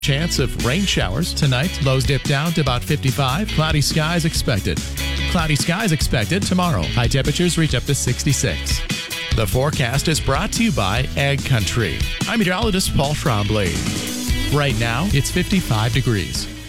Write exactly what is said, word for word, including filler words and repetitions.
Chance of rain showers tonight. Lows dip down to about fifty-five. Cloudy skies expected. Cloudy skies expected tomorrow. High temperatures reach up to sixty-six. The forecast is brought to you by Ag Country. I'm meteorologist Paul Trombley. Right now, it's fifty-five degrees.